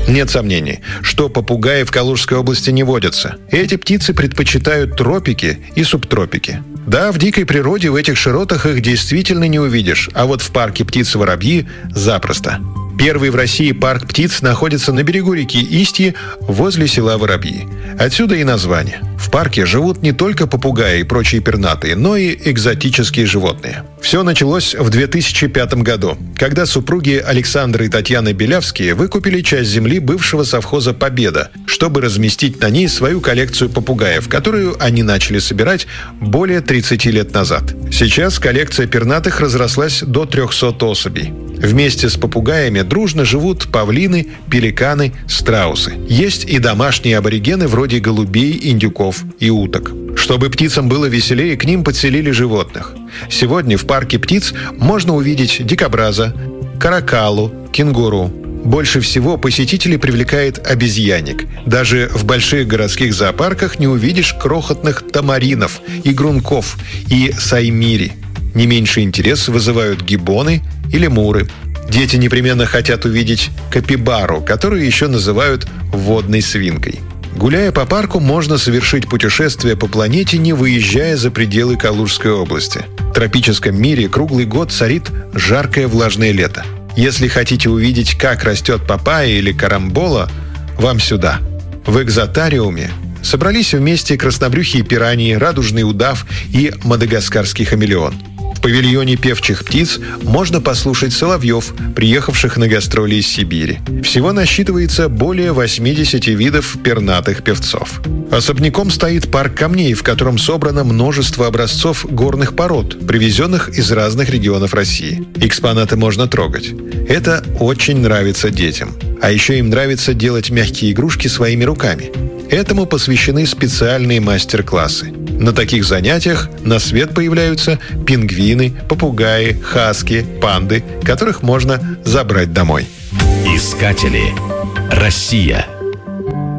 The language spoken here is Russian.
Нет сомнений, что попугаи в Калужской области не водятся. Эти птицы предпочитают тропики и субтропики. Да, в дикой природе в этих широтах их действительно не увидишь, а вот в парке птицы-воробьи запросто. Первый в России парк птиц находится на берегу реки Истьи возле села Воробьи. Отсюда и название. В парке живут не только попугаи и прочие пернатые, но и экзотические животные. Все началось в 2005 году, когда супруги Александра и Татьяны Белявские выкупили часть земли бывшего совхоза «Победа», чтобы разместить на ней свою коллекцию попугаев, которую они начали собирать более 30 лет назад. Сейчас коллекция пернатых разрослась до 300 особей. Вместе с попугаями дружно живут павлины, пеликаны, страусы. Есть и домашние аборигены вроде голубей, индюков и уток. Чтобы птицам было веселее, к ним подселили животных. Сегодня в парке птиц можно увидеть дикобраза, каракалу, кенгуру. Больше всего посетителей привлекает обезьянник. Даже в больших городских зоопарках не увидишь крохотных тамаринов, игрунков и саймири. Не меньший интерес вызывают гиббоны и лемуры. Дети непременно хотят увидеть капибару, которую еще называют водной свинкой. Гуляя по парку, можно совершить путешествие по планете, не выезжая за пределы Калужской области. В тропическом мире круглый год царит жаркое влажное лето. Если хотите увидеть, как растет папайя или карамбола, вам сюда. В экзотариуме собрались вместе краснобрюхие пираньи, радужный удав и мадагаскарский хамелеон. В павильоне певчих птиц можно послушать соловьев, приехавших на гастроли из Сибири. Всего насчитывается более 80 видов пернатых певцов. Особняком стоит парк камней, в котором собрано множество образцов горных пород, привезенных из разных регионов России. Экспонаты можно трогать. Это очень нравится детям. А еще им нравится делать мягкие игрушки своими руками. Этому посвящены специальные мастер-классы. На таких занятиях на свет появляются пингвины, попугаи, хаски, панды, которых можно забрать домой. Искатели. Россия.